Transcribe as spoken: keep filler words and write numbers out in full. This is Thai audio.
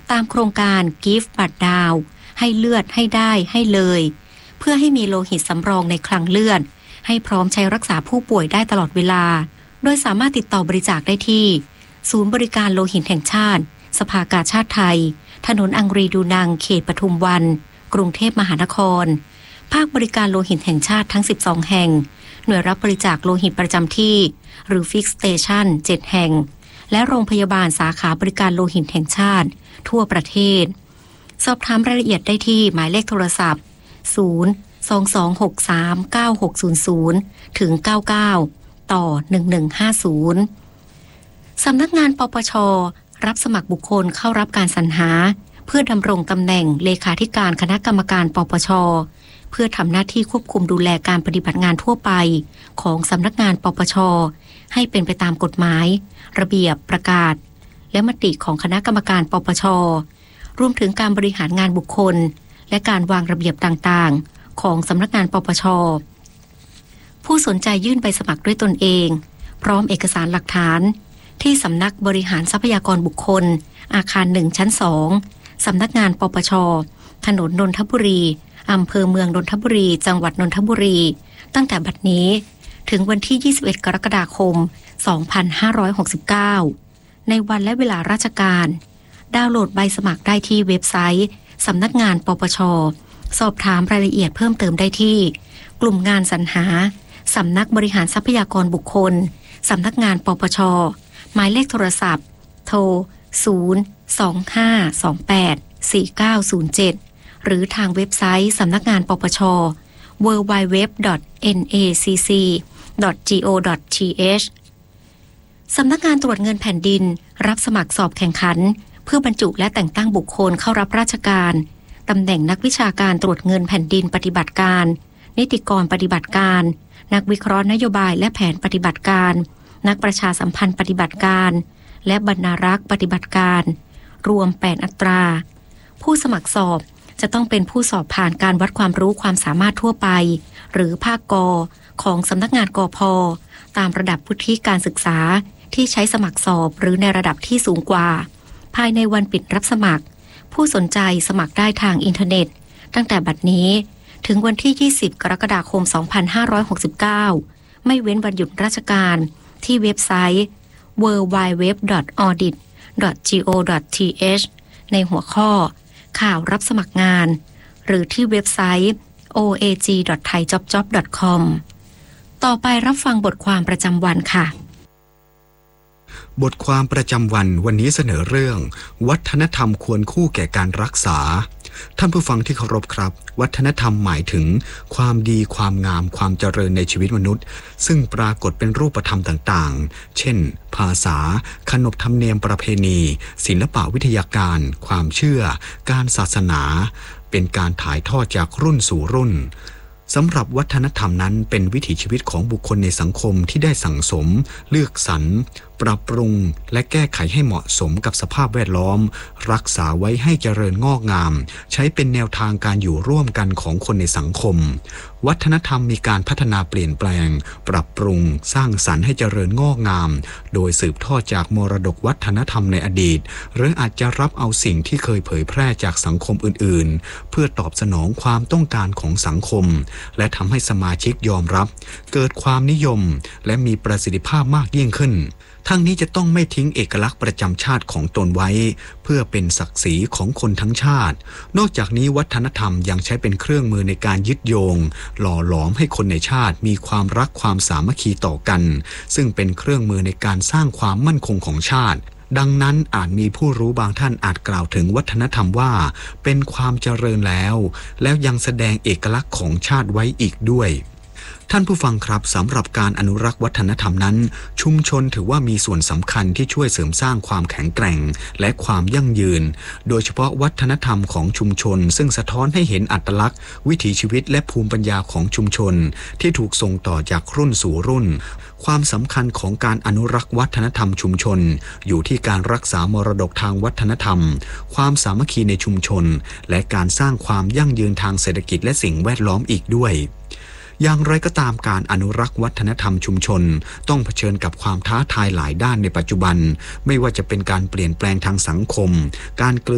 ตามโครงการ Give บัตรดาวให้เลือดให้ได้ให้เลยเพื่อให้มีโลหิตสำรองในคลังเลือดให้พร้อมใช้รักษาผู้ป่วยได้ตลอดเวลาโดยสามารถติดต่อบริจาคได้ที่ศูนย์บริการโลหิตแห่งชาติสภากาชาดไทยถนนอังรีดูนังเขตปทุมวันกรุงเทพมหานครภาคบริการโลหิตแห่งชาติทั้งสิบสองแห่งหน่วยรับบริจาคโลหิตประจำที่หรือ Fix Station เจ็ดแห่งและโรงพยาบาลสาขาบริการโลหิตแห่งชาติทั่วประเทศสอบถามรายละเอียดได้ที่หมายเลขโทรศัพท์ศูนย์ สอง สอง หก สาม เก้า หก ศูนย์ ศูนย์ ถึง เก้า เก้า ต่อ หนึ่ง หนึ่ง ห้า ศูนย์สำนักงานปปช.รับสมัครบุคคลเข้ารับการสรรหาเพื่อดำรงตำแหน่งเลขาธิการคณะกรรมการปปช.เพื่อทำหน้าที่ควบคุมดูแลการปฏิบัติงานทั่วไปของสำนักงานปปช.ให้เป็นไปตามกฎหมายระเบียบประกาศและมติของคณะกรรมการปปช.รวมถึงการบริหารงานบุคคลและการวางระเบียบต่างๆของสำนักงานปปช.ผู้สนใจยื่นใบสมัครด้วยตนเองพร้อมเอกสารหลักฐานที่สำนักบริหารทรัพยากรบุคคลอาคารหนึ่งชั้นสองสำนักงานปปช.ถนนนนทบุรีอำเภอเมืองนนทบุรีจังหวัดนนทบุรีตั้งแต่บัดนี้ถึงวันที่ยี่สิบเอ็ดกรกฎาคมสองพันห้าร้อยหกสิบเก้าในวันและเวลาราชการดาวน์โหลดใบสมัครได้ที่เว็บไซต์สำนักงานปปช.สอบถามรายละเอียดเพิ่มเติมได้ที่กลุ่มงานสรรหาสำนักบริหารทรัพยากรบุคคลสำนักงานปปช.หมายเลขโทรศัพท์โทรศูนย์ สอง ห้า สอง แปด สี่ เก้า ศูนย์ เจ็ดหรือทางเว็บไซต์สำนักงานปปช ดับเบิลยู ดับเบิลยู ดับเบิลยู ดอท เอ็น เอ ซี ซี ดอท จี โอ ดอท ที เอช สำนักงานตรวจเงินแผ่นดินรับสมัครสอบแข่งขันเพื่อบรรจุและแต่งตั้งบุคคลเข้ารับราชการตำแหน่งนักวิชาการตรวจเงินแผ่นดินปฏิบัติการนิติกรปฏิบัติการนักวิเคราะห์นโยบายและแผนปฏิบัติการนักประชาสัมพันธ์ปฏิบัติการและบรรณารักษ์ปฏิบัติการรวมแปดอัตราผู้สมัครสอบจะต้องเป็นผู้สอบผ่านการวัดความรู้ความสามารถทั่วไปหรือภาคกของสำนักงานกพ.ตามระดับวุฒิการศึกษาที่ใช้สมัครสอบหรือในระดับที่สูงกว่าภายในวันปิดรับสมัครผู้สนใจสมัครได้ทางอินเทอร์เน็ตตั้งแต่บัดนี้ถึงวันที่ยี่สิบกรกฎาคมสองพันห้าร้อยหกสิบเก้าไม่เว้นวันหยุดราชการที่เว็บไซต์ ดับเบิลยู ดับเบิลยู ดับเบิลยู ดอท ออดิต ดอท จี โอ ดอท ที เอช ในหัวข้อข่าวรับสมัครงานหรือที่เว็บไซต์ โอ เอ จี ดอท ไทยจ็อบจ็อบ ดอท คอม ต่อไปรับฟังบทความประจำวันค่ะบทความประจำวันวันนี้เสนอเรื่องวัฒนธรรมควรคู่แก่การรักษาท่านผู้ฟังที่เคารพครับวัฒนธรรมหมายถึงความดีความงามความเจริญในชีวิตมนุษย์ซึ่งปรากฏเป็นรูปธรรมต่างๆเช่นภาษาขนบธรรมเนียมประเพณีศิลปะวิทยาการความเชื่อการศาสนาเป็นการถ่ายทอดจากรุ่นสู่รุ่นสำหรับวัฒนธรรมนั้นเป็นวิถีชีวิตของบุคคลในสังคมที่ได้สั่งสมเลือกสรรปรับปรุงและแก้ไขให้เหมาะสมกับสภาพแวดล้อมรักษาไว้ให้เจริญงอกงามใช้เป็นแนวทางการอยู่ร่วมกันของคนในสังคมวัฒนธรรมมีการพัฒนาเปลี่ยนแปลงปรับปรุงสร้างสรรค์ให้เจริญงอกงามโดยสืบทอดจากมรดกวัฒนธรรมในอดีตหรืออาจจะรับเอาสิ่งที่เคยเผยแพร่จากสังคมอื่นๆเพื่อตอบสนองความต้องการของสังคมและทำให้สมาชิกยอมรับเกิดความนิยมและมีประสิทธิภาพมากยิ่งขึ้นทั้งนี้จะต้องไม่ทิ้งเอกลักษณ์ประจำชาติของตนไว้เพื่อเป็นศักดิ์ศรีของคนทั้งชาตินอกจากนี้วัฒนธรรมยังใช้เป็นเครื่องมือในการยึดโยงหล่อหลอมให้คนในชาติมีความรักความสามัคคีต่อกันซึ่งเป็นเครื่องมือในการสร้างความมั่นคงของชาติดังนั้นอาจมีผู้รู้บางท่านอาจกล่าวถึงวัฒนธรรมว่าเป็นความเจริญแล้วแล้วยังแสดงเอกลักษณ์ของชาติไว้อีกด้วยท่านผู้ฟังครับสำหรับการอนุรักษ์วัฒนธรรมนั้นชุมชนถือว่ามีส่วนสำคัญที่ช่วยเสริมสร้างความแข็งแกร่งและความยั่งยืนโดยเฉพาะวัฒนธรรมของชุมชนซึ่งสะท้อนให้เห็นอัตลักษณ์วิถีชีวิตและภูมิปัญญาของชุมชนที่ถูกส่งต่อจากรุ่นสู่รุ่นความสำคัญของการอนุรักษ์วัฒนธรรมชุมชนอยู่ที่การรักษามรดกทางวัฒนธรรมความสามัคคีในชุมชนและการสร้างความยั่งยืนทางเศรษฐกิจและสิ่งแวดล้อมอีกด้วยอย่างไรก็ตามการอนุรักษ์วัฒนธรรมชุมชนต้องเผชิญกับความท้าทายหลายด้านในปัจจุบันไม่ว่าจะเป็นการเปลี่ยนแปลงทางสังคมการ